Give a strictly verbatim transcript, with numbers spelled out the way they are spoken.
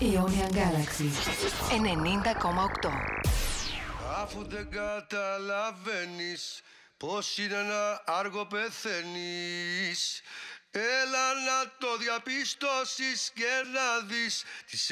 Aeonian Galaxy ενενήντα κόμμα οκτώ. Αφού δεν καταλαβαίνεις πως είναι να άργο πεθαίνεις, έλα να το διαπιστώσεις και να δεις τις